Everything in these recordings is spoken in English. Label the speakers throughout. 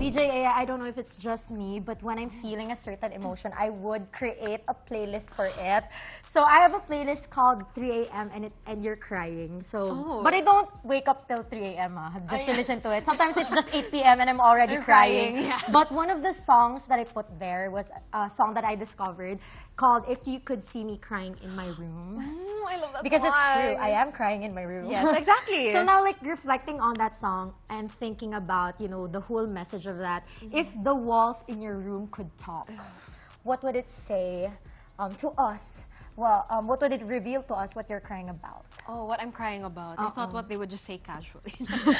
Speaker 1: VJ, I don't know if it's just me, but when I'm feeling a certain emotion, I would create a playlist for it. So I have a playlist called 3 a.m. and you're crying. So, but I don't wake up till 3 a.m. Just to listen to it. Sometimes it's just 8 p.m. and I'm already crying.
Speaker 2: Yeah.
Speaker 1: But one of the songs that I put there was a song that I discovered called "If You Could See Me Crying in My Room."
Speaker 2: Oh, I love that
Speaker 1: Because
Speaker 2: song.
Speaker 1: it's true, I am crying in my room.
Speaker 2: Yes, exactly.
Speaker 1: So now, like, reflecting on that song and thinking about, you know, the whole message of that. If the walls in your room could talk, what would it say to us? Well, what would it reveal to us what you're crying about?
Speaker 2: Oh, what I'm crying about. I thought what they would just say casually.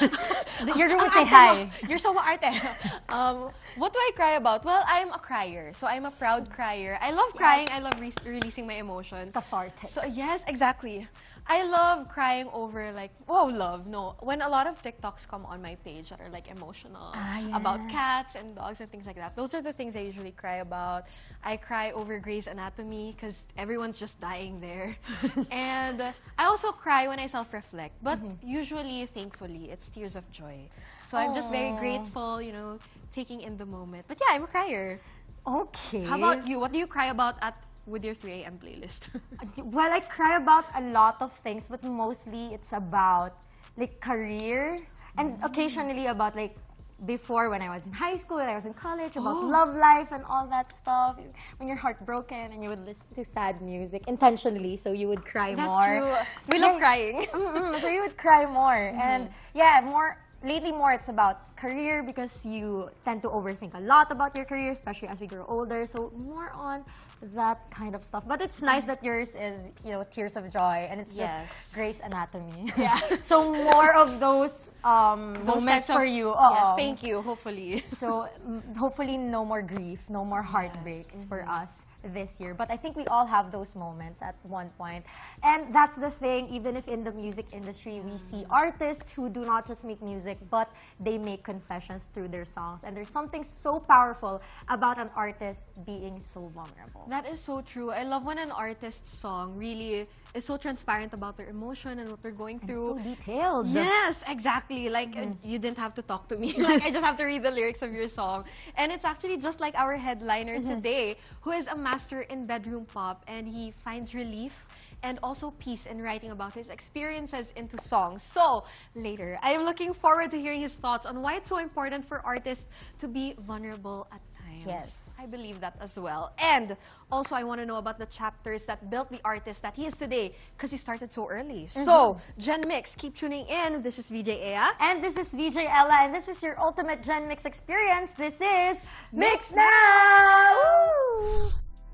Speaker 1: Your room would say hi.
Speaker 2: You're so arte. What do I cry about? Well, I'm a crier. So I'm a proud crier. I love crying. I love releasing my emotions.
Speaker 1: Cathartic.
Speaker 2: So yes, exactly. I love crying over like, when a lot of TikToks come on my page that are like emotional about cats and dogs and things like that. Those are the things I usually cry about. I cry over Grey's Anatomy because everyone's just dying there. And I also cry when I self-reflect, but usually, thankfully, it's tears of joy. So I'm just very grateful, you know, taking in the moment. But yeah, I'm a crier.
Speaker 1: Okay.
Speaker 2: How about you? What do you cry about with your 3 a.m. playlist?
Speaker 1: Well, I cry about a lot of things, but mostly it's about like career and occasionally about like before when I was in high school, when I was in college, about love life and all that stuff. When you're heartbroken and you would listen to sad music intentionally, so you would cry more.
Speaker 2: That's true. We love crying.
Speaker 1: So you would cry more. And yeah, lately more it's about career because you tend to overthink a lot about your career, especially as we grow older. So more on that kind of stuff. But it's nice that yours is, you know, tears of joy and it's just Grey's Anatomy.
Speaker 2: Yeah.
Speaker 1: So more of those moments for you.
Speaker 2: Yes, thank you, hopefully.
Speaker 1: So hopefully no more grief, no more heartbreaks for us this year. But I think we all have those moments at one point. And that's the thing, even if in the music industry we see artists who do not just make music, but they make confessions through their songs. And there's something so powerful about an artist being so vulnerable.
Speaker 2: That is so true. I love when an artist's song really is so transparent about their emotion and what they're going through.
Speaker 1: So detailed.
Speaker 2: Yes, exactly. Like, you didn't have to talk to me. Like, I just have to read the lyrics of your song. And it's actually just like our headliner today, who is a master in bedroom pop, and he finds relief and also peace in writing about his experiences into songs. So, later, I am looking forward to hearing his thoughts on why it's so important for artists to be vulnerable at times.
Speaker 1: Yes.
Speaker 2: I believe that as well. And also, I want to know about the chapters that built the artist that he is today, because he started so early. So, Gen Mix, keep tuning in. This is VJ Ea.
Speaker 1: And this is VJ Ella, and this is your ultimate Gen Mix experience. This is Mix Now! Woo!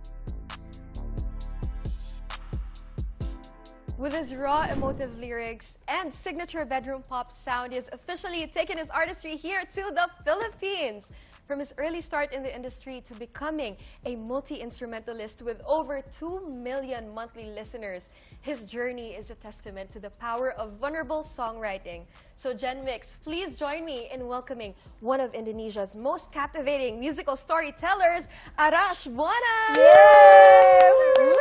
Speaker 2: With his raw, emotive lyrics and signature bedroom pop sound, he has officially taken his artistry here to the Philippines. From his early start in the industry to becoming a multi-instrumentalist with over 2 million monthly listeners, his journey is a testament to the power of vulnerable songwriting. So Gen Mix, please join me in welcoming one of Indonesia's most captivating musical storytellers, Arash Buana!
Speaker 1: Yay!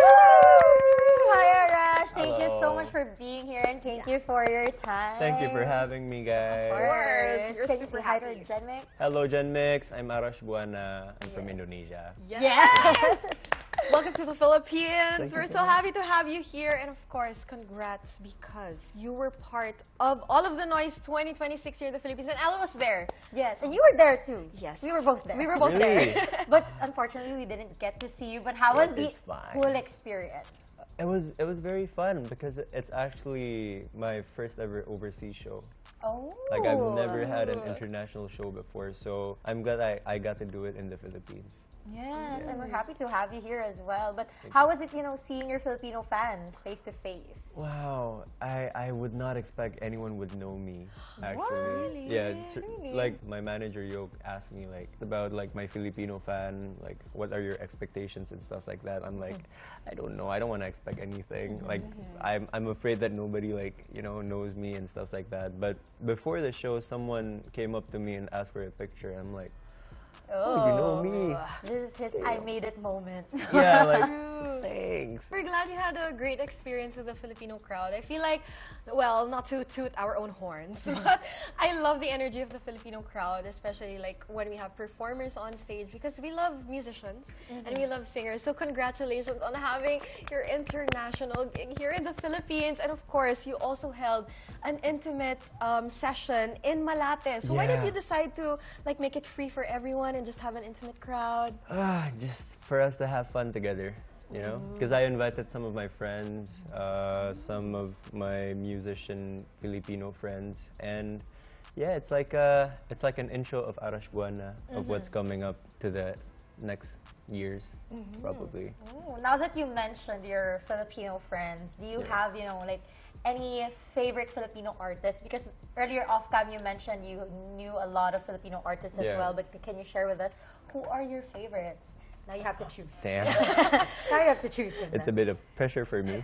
Speaker 1: Hi Arash, thank you so
Speaker 3: Hello.
Speaker 1: much for being here and thank you for your time.
Speaker 3: Thank you for having me, guys.
Speaker 1: Of course.
Speaker 2: You're
Speaker 1: Can you
Speaker 2: super
Speaker 1: say hi to
Speaker 2: happy.
Speaker 1: Gen Mix?
Speaker 3: Hello, Gen Mix. I'm Arash Buana. I'm from Indonesia.
Speaker 2: Yes! Welcome to the Philippines.
Speaker 3: Thank you
Speaker 2: We're
Speaker 3: so
Speaker 2: so
Speaker 3: much.
Speaker 2: happy to have you here. And of course, congrats because you were part of All of the Noise 2026 here in the Philippines. And Ella was there.
Speaker 1: Yes, and you were there too.
Speaker 2: Yes.
Speaker 1: We were both there.
Speaker 2: We were both
Speaker 3: Really?
Speaker 2: there.
Speaker 1: But unfortunately, we didn't get to see you. But how was the
Speaker 3: It's fine.
Speaker 1: whole experience?
Speaker 3: It was very fun because it's actually my first ever overseas show.
Speaker 1: Oh.
Speaker 3: Like I've never had an international show before, so I'm glad I got to do it in the Philippines.
Speaker 1: Yes, and we're happy to have you here as well. But how was it, you know, seeing your Filipino fans face to face?
Speaker 3: Wow, I would not expect anyone would know me, actually.
Speaker 2: Really?
Speaker 3: Yeah, like my manager Yoke asked me like about like my Filipino fan, like what are your expectations and stuff like that. I'm like, I don't know. I don't want to expect anything. Like I'm afraid that nobody like, you know, knows me and stuff like that. But before the show, someone came up to me and asked for a picture. I'm like, Oh, you know me.
Speaker 1: This is his I made it moment.
Speaker 3: Yeah, like, thanks.
Speaker 2: We're glad you had a great experience with the Filipino crowd. I feel like, well, not to toot our own horns, but I love the energy of the Filipino crowd, especially like when we have performers on stage, because we love musicians and we love singers. So congratulations on having your international gig here in the Philippines. And of course, you also held an intimate session in Malate. So why did
Speaker 3: Yeah.
Speaker 2: you decide to like make it free for everyone and just have an intimate crowd?
Speaker 3: Just for us to have fun together, you know? Because I invited some of my friends, some of my musician Filipino friends, and yeah, it's like an intro of Arash Buana of what's coming up to the next years, probably.
Speaker 1: Ooh, now that you mentioned your Filipino friends, do you have, you know, like any favorite Filipino artists? Because earlier off cam you mentioned you knew a lot of Filipino artists as
Speaker 3: Yeah.
Speaker 1: well, but can you share with us who are your favorites? Now you have to choose.
Speaker 3: Damn.
Speaker 1: Now you have to choose. From
Speaker 3: It's a
Speaker 1: them.
Speaker 3: bit of pressure for me.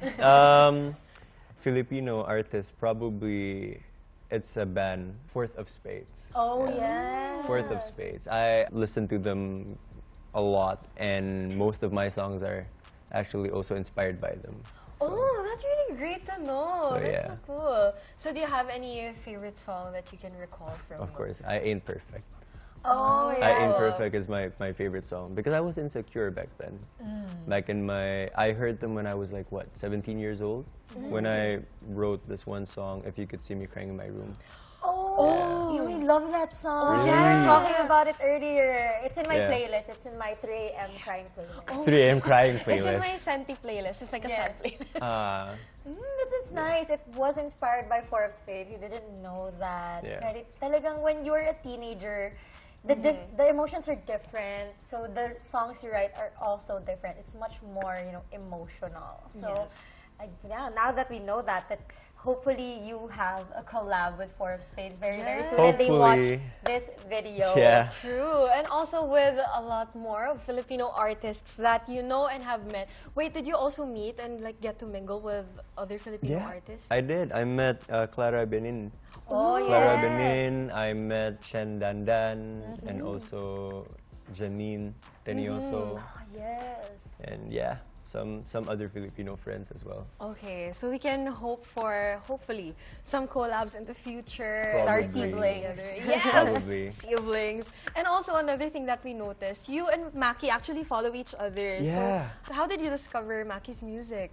Speaker 3: Filipino artist, probably it's a band, Fourth of Spades.
Speaker 1: Oh yeah.
Speaker 3: Fourth of Spades. I listen to them a lot, and most of my songs are actually also inspired by them.
Speaker 2: Oh, that's really great to know.
Speaker 3: So,
Speaker 2: That's
Speaker 3: yeah.
Speaker 2: so cool. So do you have any favorite song that you can recall from?
Speaker 3: Of course, I Ain't Perfect.
Speaker 1: Oh yeah.
Speaker 3: I Ain't Perfect is my favorite song because I was insecure back then. Back in I heard them when I was like, what, 17 years old? When I wrote this one song, If You Could See Me Crying in My Room.
Speaker 1: Oh, you we love that song.
Speaker 3: Really?
Speaker 1: Yeah, we were talking about it earlier. It's in my
Speaker 3: Yeah.
Speaker 1: playlist. It's in my 3 a.m. crying playlist.
Speaker 3: 3 a.m. crying
Speaker 2: It's in
Speaker 3: playlist.
Speaker 2: my Senti playlist. It's like a
Speaker 1: Yeah.
Speaker 2: sad playlist.
Speaker 1: That is nice. It was inspired by Four of Spades. You didn't know that.
Speaker 3: Yeah.
Speaker 1: Right? Talagang when you're a teenager, the emotions are different. So the songs you write are also different. It's much more, you know, emotional. So, yeah, now that we know that hopefully you have a collab with Four of Spades very soon. And they watch
Speaker 3: Hopefully.
Speaker 1: this video.
Speaker 3: Yeah.
Speaker 2: True. And also with a lot more of Filipino artists that you know and have met. Wait, did you also meet and like get to mingle with other Filipino artists?
Speaker 3: I did. I met Clara Benin.
Speaker 1: Oh,
Speaker 3: Clara
Speaker 1: yes.
Speaker 3: Benin. I met Shen Dandan and also Janine Tenioso.
Speaker 1: Oh, yes.
Speaker 3: And yeah, some other Filipino friends as well.
Speaker 2: Okay, so we can hope for, hopefully, some collabs in the future.
Speaker 1: With our
Speaker 3: Probably.
Speaker 1: siblings.
Speaker 2: Yes,
Speaker 3: Probably.
Speaker 2: siblings. And also another thing that we noticed, you and Maki actually follow each other.
Speaker 3: Yeah.
Speaker 2: So how did you discover Maki's music?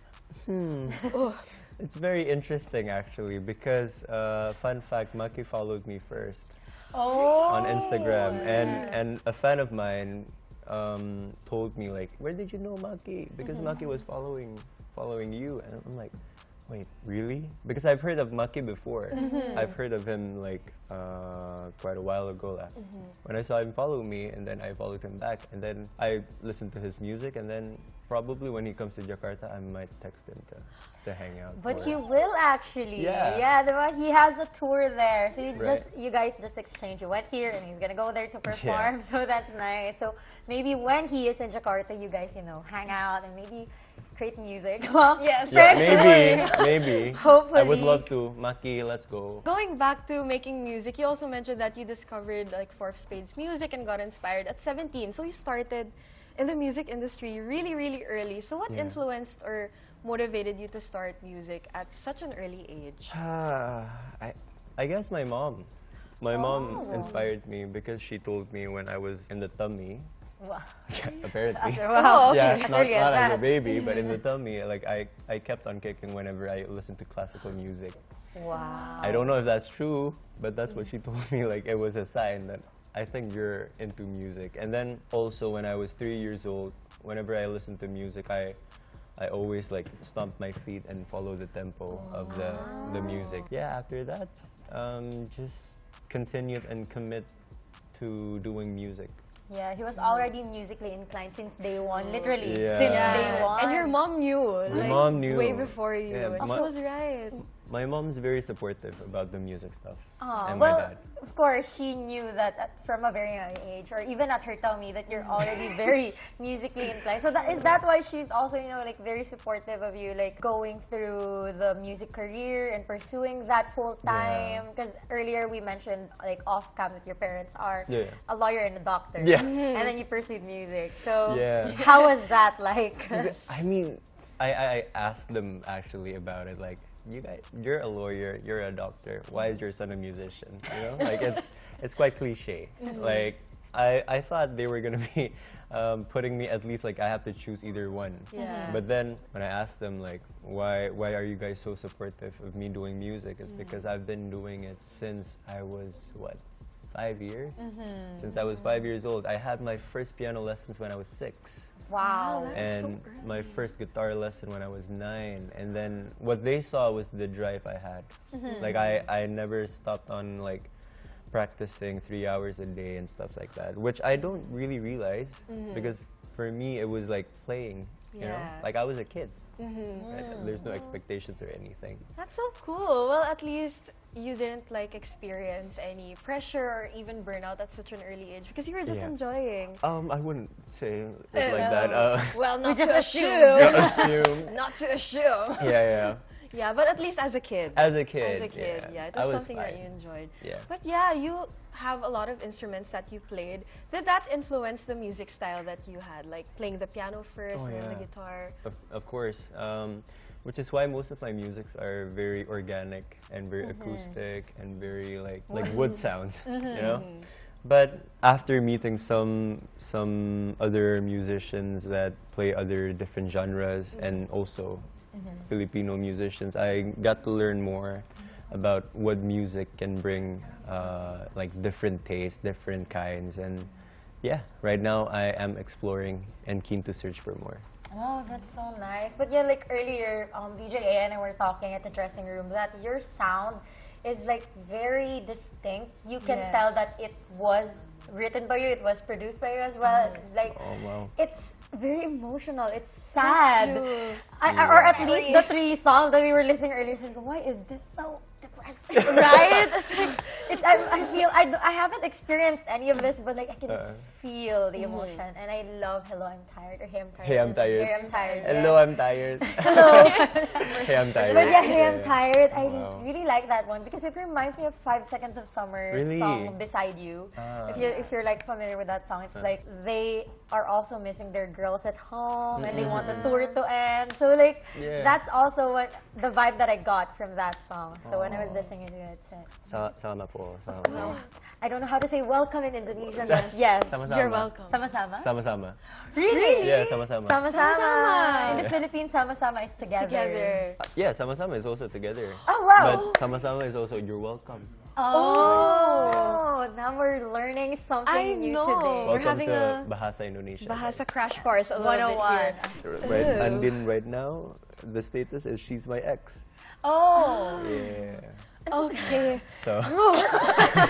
Speaker 3: It's very interesting actually because fun fact, Maki followed me first
Speaker 1: Oh.
Speaker 3: on Instagram, and a fan of mine told me like, where did you know Maki? Because Maki was following you, and I'm like, wait, really? Because I've heard of Maki before. I've heard of him like quite a while ago. When I saw him follow me, and then I followed him back, and then I listened to his music, and then probably when he comes to Jakarta, I might text him to hang out.
Speaker 1: But
Speaker 3: or-
Speaker 1: he will actually.
Speaker 3: Yeah.
Speaker 1: Yeah, diba? He has a tour there. So
Speaker 3: Right.
Speaker 1: you guys just exchange. You went here and he's gonna go there to perform. So that's nice. So maybe when he is in Jakarta, you guys, you know, hang out and maybe create music. Well,
Speaker 2: Yes.
Speaker 3: Yeah,
Speaker 1: especially-
Speaker 3: maybe.
Speaker 1: Hopefully.
Speaker 3: I would love to. Maki, let's go.
Speaker 2: Going back to making music, you also mentioned that you discovered like Four of Spades music and got inspired at 17. So you started in the music industry really, really early. So what
Speaker 3: Yeah.
Speaker 2: influenced or motivated you to start music at such an early age?
Speaker 3: I guess my mom. My mom inspired me because she told me when I was in the tummy.
Speaker 1: Wow.
Speaker 3: Apparently.
Speaker 1: Wow.
Speaker 3: Yeah,
Speaker 1: Okay.
Speaker 3: not as a baby, but in the tummy, like I kept on kicking whenever I listened to classical music.
Speaker 1: Wow.
Speaker 3: I don't know if that's true, but that's what she told me. Like it was a sign that I think you're into music. And then also when I was 3 years old, whenever I listened to music, I always like stomp my feet and follow the tempo of the music. Yeah, after that, just continued and commit to doing music.
Speaker 1: Yeah, he was already musically inclined since day one. Literally,
Speaker 3: Yeah.
Speaker 1: since
Speaker 3: Yeah.
Speaker 1: day one.
Speaker 2: And your mom knew.
Speaker 3: My
Speaker 2: like,
Speaker 3: mom knew.
Speaker 2: way before you.
Speaker 3: Yeah,
Speaker 2: and she was right.
Speaker 3: My mom's very supportive about the music stuff.
Speaker 1: Aw,
Speaker 3: and
Speaker 1: well,
Speaker 3: my dad.
Speaker 1: of course, she knew that from a very young age, or even at her tummy, that you're already very musically inclined. So is that why she's also, you know, like very supportive of you, like going through the music career and pursuing that full time? Because earlier we mentioned, like off cam, that your parents are a lawyer and a doctor.
Speaker 3: Yeah.
Speaker 1: And then you pursued music. So
Speaker 3: Yeah.
Speaker 1: how was that like?
Speaker 3: I mean, I asked them actually about it. Like, you're a lawyer, you're a doctor. Why is your son a musician? You know, like it's quite cliche. Like I thought they were gonna be putting me at least like I have to choose either one.
Speaker 2: Yeah.
Speaker 3: But then when I asked them like why are you guys so supportive of me doing music? It's because I've been doing it since I was 5 years? Since I was 5 years old. I had my first piano lessons when I was 6.
Speaker 1: Wow.
Speaker 3: And my first guitar lesson when I was 9. And then what they saw was the drive I had. Like I never stopped on like practicing 3 hours a day and stuff like that, which I don't really realize because for me it was like playing, you know? Like I was a kid. Right? There's no expectations or anything.
Speaker 2: That's so cool. Well, at least you didn't like experience any pressure or even burnout at such an early age because you were just enjoying.
Speaker 3: I wouldn't say it like that.
Speaker 2: Well, not
Speaker 1: just
Speaker 2: to
Speaker 1: assumed.
Speaker 2: assume.
Speaker 3: Assume.
Speaker 2: Not to assume.
Speaker 3: Yeah.
Speaker 2: Yeah, but at least as a kid.
Speaker 3: As a kid.
Speaker 2: As a kid, yeah. It
Speaker 3: I
Speaker 2: was
Speaker 3: was
Speaker 2: something that
Speaker 3: fine.
Speaker 2: you enjoyed.
Speaker 3: Yeah.
Speaker 2: But yeah, you have a lot of instruments that you played. Did that influence the music style that you had? Like playing the piano first and then the guitar?
Speaker 3: Of course. Which is why most of my musics are very organic and very acoustic and very like wood sounds, you know? But after meeting some other musicians that play other different genres and also Filipino musicians, I got to learn more about what music can bring, like different tastes, different kinds, and yeah, right now I am exploring and keen to search for more.
Speaker 1: Oh, that's so nice. But yeah, like earlier, VJ and I were talking at the dressing room that your sound is like very distinct. You can tell that it was written by you, it was produced by you as well. Like, it's very emotional. It's sad. Or at least the 3 songs that we were listening earlier. Said, why is this so depressing?
Speaker 2: Right?
Speaker 1: I feel I haven't experienced any of this, but like I can feel the emotion, and I love "Hello, I'm Tired" or "Hey, I'm Tired."
Speaker 3: Hey, I'm tired.
Speaker 1: Hey, I'm tired.
Speaker 3: Hello, I'm tired.
Speaker 1: Hello.
Speaker 3: Hey, I'm tired.
Speaker 1: But yeah, "Hey, I'm Tired." I really like that one because it reminds me of 5 Seconds of Summer's song "Beside You." If you're like familiar with that song, it's like they are also missing their girls at home and they want the tour to end. So like that's also what the vibe that I got from that song. So when I was listening to it,
Speaker 3: Sama po. Sama po.
Speaker 1: I don't know how to say welcome in Indonesian, but yes.
Speaker 3: Sama-sama.
Speaker 2: You're welcome.
Speaker 1: Sama-sama?
Speaker 3: Sama-sama.
Speaker 1: Really?
Speaker 3: Yeah, sama-sama.
Speaker 1: Sama-sama. In the Philippines, sama-sama is together.
Speaker 2: Together.
Speaker 3: Yeah, sama-sama is also together.
Speaker 1: Oh, wow.
Speaker 3: But sama-sama is also you're welcome.
Speaker 1: Oh, now we're learning something new today.
Speaker 2: We're
Speaker 3: Welcome
Speaker 2: having
Speaker 3: to
Speaker 2: a
Speaker 3: Bahasa Indonesia.
Speaker 2: Bahasa
Speaker 3: guys.
Speaker 2: crash course a little bit
Speaker 1: 101.
Speaker 2: here.
Speaker 3: Right, Andin right now, the status is she's my ex.
Speaker 1: Oh.
Speaker 3: Yeah.
Speaker 2: Okay.
Speaker 3: So